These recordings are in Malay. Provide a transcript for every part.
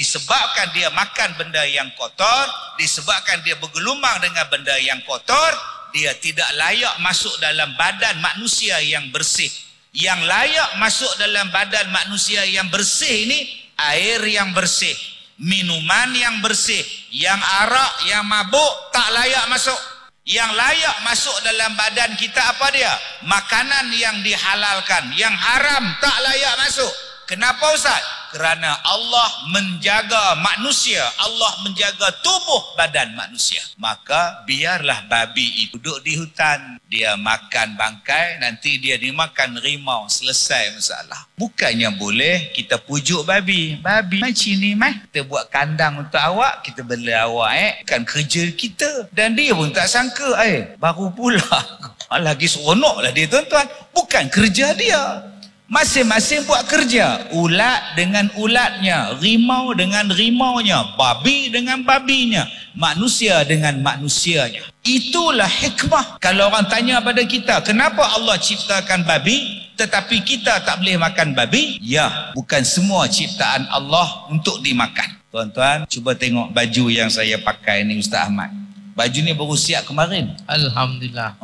disebabkan dia makan benda yang kotor, disebabkan dia bergelumang dengan benda yang kotor, dia tidak layak masuk dalam badan manusia yang bersih. Yang layak masuk dalam badan manusia yang bersih ini air yang bersih, minuman yang bersih. Yang arak, yang mabuk tak layak masuk. Yang layak masuk dalam badan kita apa dia? Makanan yang dihalalkan. Yang haram tak layak masuk. Kenapa Ustaz? Kerana Allah menjaga manusia, Allah menjaga tubuh badan manusia. Maka biarlah babi itu duduk di hutan, dia makan bangkai, nanti dia dimakan rimau, selesai masalah. Bukannya boleh kita pujuk babi. Babi macam ni kita buat kandang untuk awak, kita bela awak kan kerja kita. Dan dia pun tak sangka baru pula lagi seronok lah dia tuan-tuan. Bukan kerja dia. Masing-masing buat kerja. Ulat dengan ulatnya, rimau dengan rimaunya, babi dengan babinya, manusia dengan manusianya. Itulah hikmah. Kalau orang tanya pada kita, kenapa Allah ciptakan babi tetapi kita tak boleh makan babi? Ya, bukan semua ciptaan Allah untuk dimakan. Tuan-tuan, cuba tengok baju yang saya pakai ni Ustaz Ahmad. Baju ni baru siap kemarin. Alhamdulillah.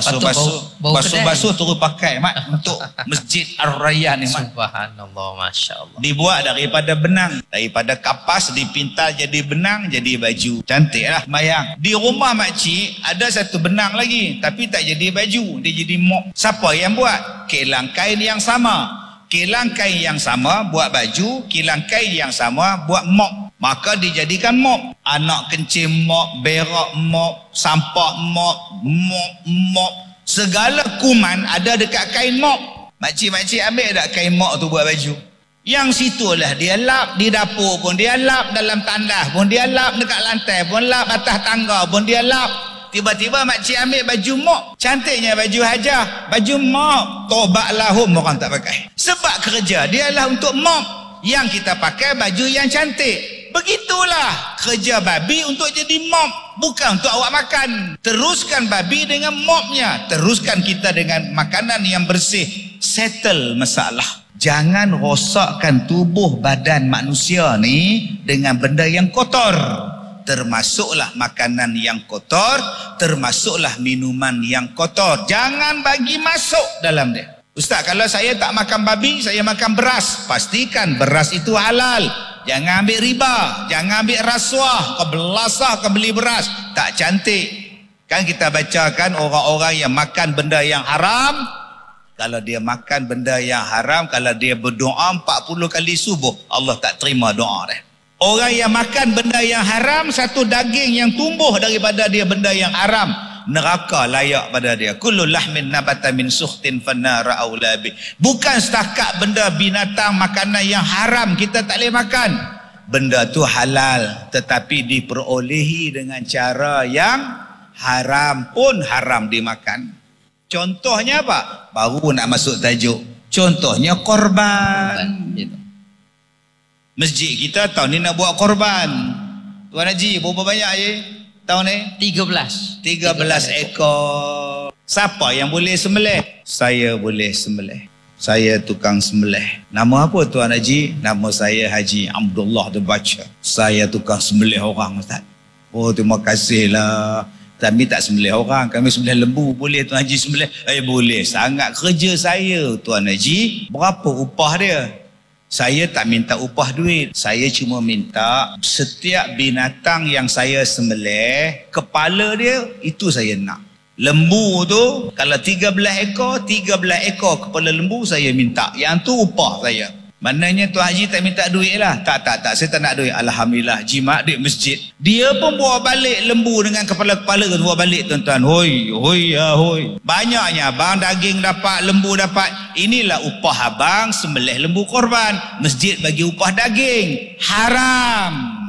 Basuh terus pakai Mat untuk Masjid Ar-Rayyan ni Mat. Subhanallah, masya-Allah. Dibuat daripada benang, daripada kapas dipintal jadi benang, jadi baju. Cantiklah mayang. Di rumah makcik ada satu benang lagi tapi tak jadi baju, dia jadi mop. Siapa yang buat? Kilang kain yang sama. Kilang kain yang sama buat baju, kilang kain yang sama buat mop. Maka dijadikan mop. Anak kencing mop, berak mop, sampah mop, mop. Segala kuman ada dekat kain mop. Makcik-makcik ambil tak kain mop tu buat baju. Yang situlah dia lap, di dapur pun dia lap, dalam tandas pun dia lap, dekat lantai pun lap, atas tangga pun dia lap. Tiba-tiba makcik ambil baju mop. Cantiknya baju hajah, baju mop. Tobat lahum orang tak pakai. Sebab kerja dia lah untuk mop. Yang kita pakai baju yang cantik. Begitulah kerja babi untuk jadi mop, bukan untuk awak makan. Teruskan babi dengan mopnya, teruskan kita dengan makanan yang bersih. Settle masalah. Jangan rosakkan tubuh badan manusia ni dengan benda yang kotor. Termasuklah makanan yang kotor, termasuklah minuman yang kotor. Jangan bagi masuk dalam dia. Ustaz, kalau saya tak makan babi, saya makan beras. Pastikan beras itu halal. Jangan ambil riba, jangan ambil rasuah, kau belasah kau beli beras. Tak cantik. Kan kita bacakan orang-orang yang makan benda yang haram. Kalau dia makan benda yang haram, kalau dia berdoa 40 kali subuh, Allah tak terima doa dia. Orang yang makan benda yang haram, satu daging yang tumbuh daripada dia benda yang haram, neraka layak pada dia. Kullu lahmin nabata min sukhtin fannara aula bi. Bukan setakat benda binatang makanan yang haram kita tak boleh makan. Benda tu halal tetapi diperolehi dengan cara yang haram pun haram dimakan. Contohnya apa? Baru nak masuk tajuk. Contohnya korban. Masjid kita tahun ni nak buat korban. Tuan Haji, berapa banyak je? Tahun ni 13 ekor. Siapa yang boleh sembelih? Saya boleh sembelih. Saya tukang sembelih. Nama apa Tuan Haji? Nama saya Haji Abdullah Baca. Saya tukang sembelih orang Ustaz. Oh, terima kasihlah. Kami tak sembelih orang, kami sembelih lembu. Boleh Tuan Haji sembelih? Boleh. Sangat kerja saya Tuan Haji. Berapa upah dia? Saya tak minta upah duit. Saya cuma minta setiap binatang yang saya sembelih, kepala dia itu saya nak. Lembu tu kalau 13 ekor kepala lembu saya minta. Yang tu upah saya. Maknanya Tuan Haji tak minta duit lah. Tak, saya tak nak duit. Alhamdulillah, jimat duit masjid. Dia pun bawa balik lembu dengan kepala-kepala tu bawa balik tuan-tuan. Hoi. Banyaknya abang daging dapat, lembu dapat. Inilah upah abang sembelih lembu korban. Masjid bagi upah daging. Haram.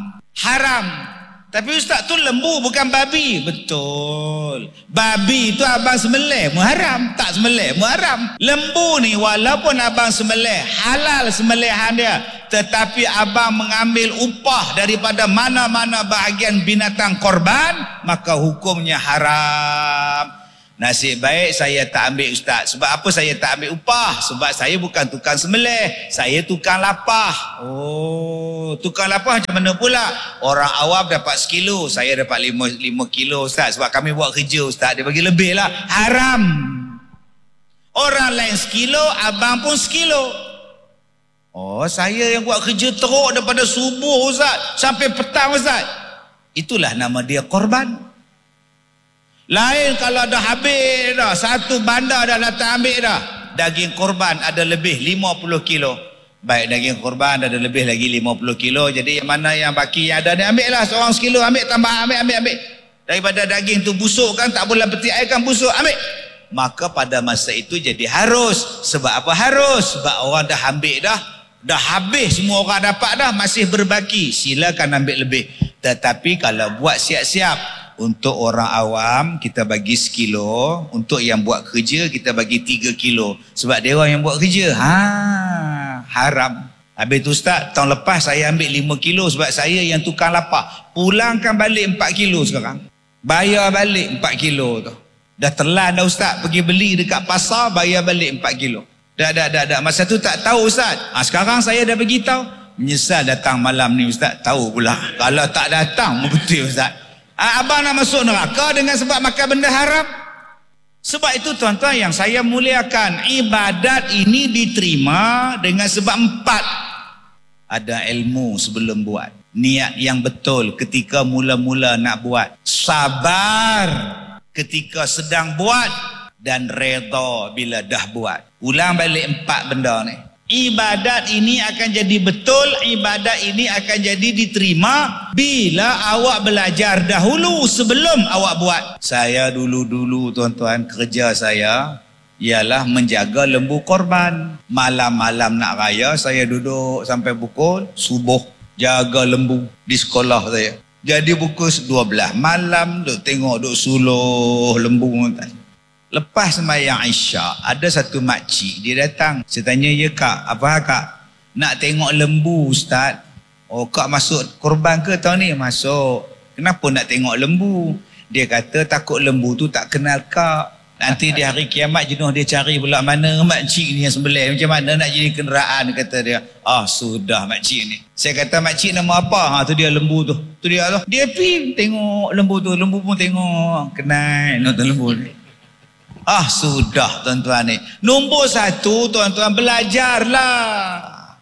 Tapi Ustaz tu lembu bukan babi. Betul. Babi tu abang sembelih muharam, tak sembelih muharam. Lembu ni walaupun abang sembelih halal sembelihan dia, tetapi abang mengambil upah daripada mana-mana bahagian binatang korban, maka hukumnya haram. Nasib baik saya tak ambil ustaz. Sebab apa saya tak ambil upah? Sebab saya bukan tukang sembelih, saya tukang lapah. Oh, tukang lapah macam mana pula? Orang awam dapat sekilo, saya dapat 5 kilo ustaz. Sebab kami buat kerja ustaz, dia bagi lebih lah. Haram. Orang lain sekilo, abang pun sekilo. Oh, saya yang buat kerja teruk daripada subuh ustaz sampai petang ustaz. Itulah nama dia korban. Lain kalau dah habis dah, satu bandar dah datang ambil dah. Daging korban ada lebih 50 kilo. Baik, daging korban ada lebih lagi 50 kilo. Jadi yang mana yang baki yang ada ni ambil lah. Seorang sekilo ambil, tambah ambil. Daripada daging tu busuk kan, tak boleh petik air kan, busuk, ambil. Maka pada masa itu jadi harus. Sebab apa harus? Sebab orang dah ambil dah. Dah habis semua orang dapat dah, masih berbaki. Silakan ambil lebih. Tetapi kalau buat siap-siap, untuk orang awam kita bagi sekilo, untuk yang buat kerja kita bagi 3 kilo. Sebab dia orang yang buat kerja. Haram. Habis tu ustaz, tahun lepas saya ambil 5 kilo sebab saya yang tukang lapar. Pulangkan balik 4 kilo sekarang. Bayar balik 4 kilo tu. Dah telan dah ustaz, pergi beli dekat pasar, bayar balik 4 kilo. Dah. Masa tu tak tahu ustaz. Sekarang saya dah beritahu. Menyesal datang malam ni ustaz. Tahu pula. Kalau tak datang, betul ustaz. Abang nak masuk neraka dengan sebab makan benda haram. Sebab itu tuan-tuan yang saya muliakan, ibadat ini diterima dengan sebab 4. Ada ilmu sebelum buat, niat yang betul ketika mula-mula nak buat, sabar ketika sedang buat, dan redha bila dah buat. Ulang balik 4 benda ni. Ibadat ini akan jadi betul, ibadat ini akan jadi diterima bila awak belajar dahulu sebelum awak buat. Saya dulu tuan-tuan, kerja saya ialah menjaga lembu korban. Malam-malam nak raya saya duduk sampai pukul subuh jaga lembu di sekolah saya. Jadi pukul 12 malam duk tengok, duk suluh lembu. Lepas sembahyang Isyak, ada satu makcik, dia datang. Saya tanya, ya kak, apa kak? Nak tengok lembu ustaz. Oh, kak masuk korban ke tahun ni? Masuk. Kenapa nak tengok lembu? Dia kata takut lembu tu tak kenal kak. Nanti di hari kiamat jenuh dia cari pula mana makcik ni yang sembelih. Macam mana nak jadi kenderaan, kata dia. Sudah makcik ni. Saya kata, makcik nama apa? Tu dia lembu tu. Tu dia tu. Dia pergi tengok lembu tu. Lembu pun tengok. Kenal nonton lembu ni. Sudah tuan-tuan ni. Nombor 1 tuan-tuan, belajarlah.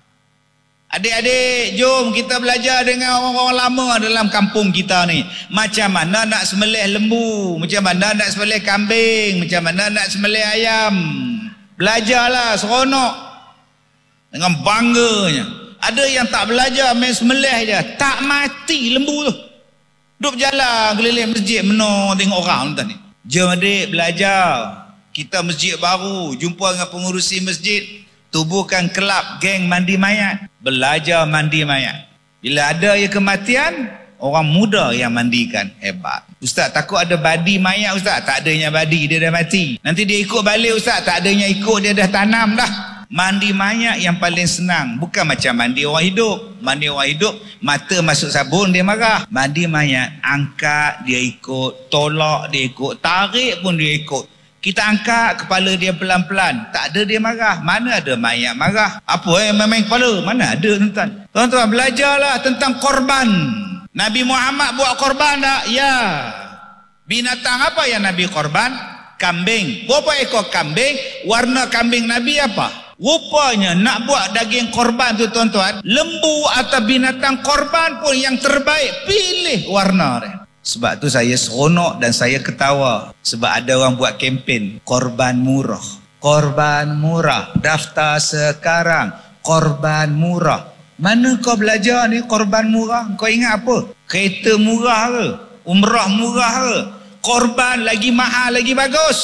Adik-adik, jom kita belajar dengan orang-orang lama dalam kampung kita ni. Macam mana nak sembelih lembu, macam mana nak sembelih kambing, macam mana nak sembelih ayam. Belajarlah, seronok. Dengan bangganya. Ada yang tak belajar, main sembelih je, tak mati lembu tu. Duduk berjalan keliling masjid, menor tengok orang tuan ni. Jom adik belajar. Kita masjid baru, jumpa dengan pengurusi masjid, tubuhkan kelab geng mandi mayat. Belajar mandi mayat. Bila ada ya kematian, orang muda yang mandikan. Hebat. Ustaz, takut ada badi mayat ustaz. Tak adanya badi, dia dah mati. Nanti dia ikut balik ustaz. Tak adanya ikut, dia dah tanam dah. Mandi mayat yang paling senang. Bukan macam mandi orang hidup. Mandi orang hidup, mata masuk sabun dia marah. Mandi mayat, angkat dia ikut, tolak dia ikut, tarik pun dia ikut. Kita angkat kepala dia pelan-pelan, tak ada dia marah. Mana ada mayat marah? Apa main kepala? Mana ada tuan-tuan? Tuan-tuan belajarlah tentang korban. Nabi Muhammad buat korban tak? Ya. Binatang apa yang Nabi korban? Kambing. Berapa ekor kambing? Warna kambing Nabi apa? Rupanya nak buat daging korban tu tuan-tuan, lembu atau binatang korban pun yang terbaik, pilih warna dia. Sebab tu saya seronok dan saya ketawa. Sebab ada orang buat kempen korban murah. Korban murah, daftar sekarang, korban murah. Mana kau belajar ni korban murah? Kau ingat apa? Kereta murah ke? Umrah murah ke? Korban lagi mahal, lagi bagus.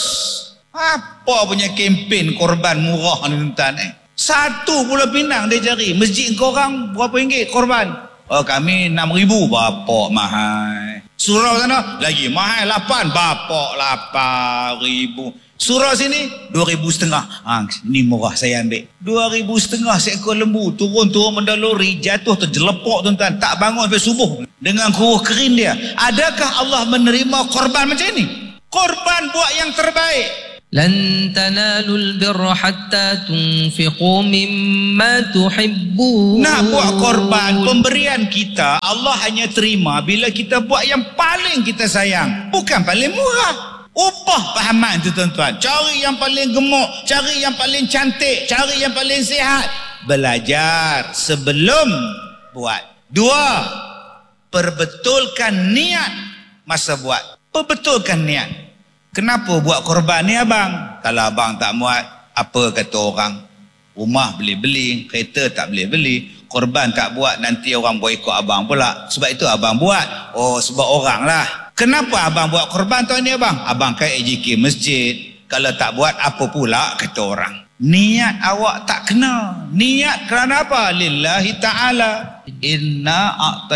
Apa punya kempen korban murah ni tuan-tuan eh? 1 Pulau Pinang dia cari. Masjid korang berapa ringgit korban? Kami 6,000. Bapak mahal. Surau sana lagi mahal 8. Bapak 8,000. Surau sini 2,500. Ini murah, saya ambil 2,500 seekor lembu. Turun mendaluri, jatuh terjelepok tuan-tuan. Tak bangun sampai subuh dengan kuruh kering dia. Adakah Allah menerima korban macam ni? Korban buat yang terbaik. لن تنالوا البر حتى تنفقوا مما تحبون. Nak buat korban, pemberian kita Allah hanya terima bila kita buat yang paling kita sayang, bukan paling murah. Ubah pahaman tu tuan-tuan. Cari yang paling gemuk, cari yang paling cantik, cari yang paling sihat. Belajar sebelum buat. 2, perbetulkan niat masa buat. Perbetulkan niat. Kenapa buat korban ni abang? Kalau abang tak buat, apa kata orang? Rumah boleh beli, kereta tak boleh beli. Korban tak buat, nanti orang boikot abang pula. Sebab itu abang buat. Oh, sebab orang lah. Kenapa abang buat korban tahun ni abang? Abang kan AJK masjid. Kalau tak buat, apa pula kata orang? Niat awak tak kena. Niat kerana apa? Lillahi ta'ala. Inna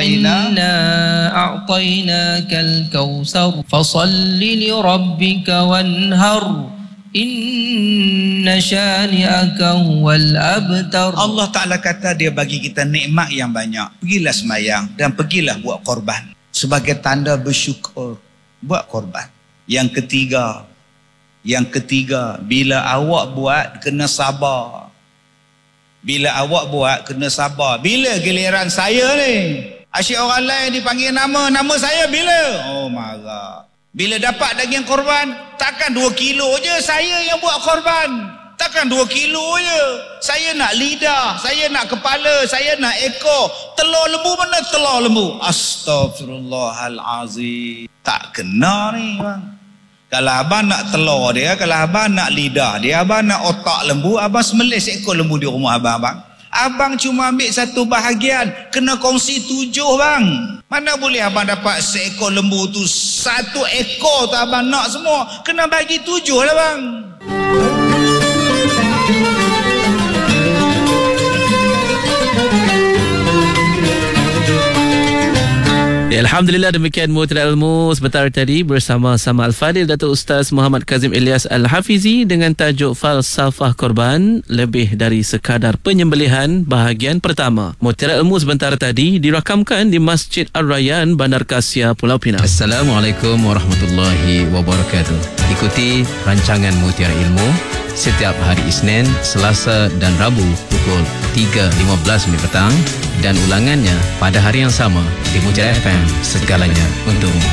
a'tainakal kautsar fasalli li rabbika wanhar inna syani'aka huwal abtar. Allah Ta'ala kata dia bagi kita nikmat yang banyak. Pergilah semayang dan pergilah buat korban. Sebagai tanda bersyukur, buat korban. Yang ketiga, bila awak buat, kena sabar. Bila awak buat, kena sabar. Bila giliran saya ni? Asyik orang lain dipanggil nama saya bila? Oh, marah. Bila dapat daging korban, takkan 2 kilo je saya yang buat korban. Takkan 2 kilo je. Saya nak lidah, saya nak kepala, saya nak ekor. Telur lembu mana telur lembu? Astaghfirullahalazim. Tak kena ni bang. Kalau abang nak telur dia, kalau abang nak lidah dia, abang nak otak lembu, abang sembelih seekor lembu di rumah abang. Abang cuma ambil satu bahagian, kena kongsi 7 bang. Mana boleh abang dapat seekor lembu tu, 1 ekor tu abang nak semua, kena bagi 7 lah bang. Ya, Alhamdulillah, demikian Muhtarat Ilmu sebentar tadi bersama-sama Al-Fadil Datuk Ustaz Muhammad Kazim Ilyas Al-Hafizi dengan tajuk Falsafah Korban, lebih dari sekadar penyembelihan, bahagian pertama. Muhtarat Ilmu sebentar tadi dirakamkan di Masjid Ar-Rayyan, Bandar Kasia, Pulau Pinang. Assalamualaikum warahmatullahi wabarakatuh. Ikuti rancangan Mutiara Ilmu setiap hari Isnin, Selasa dan Rabu pukul 3.15 petang dan ulangannya pada hari yang sama di Mutiara FM, segalanya untukmu.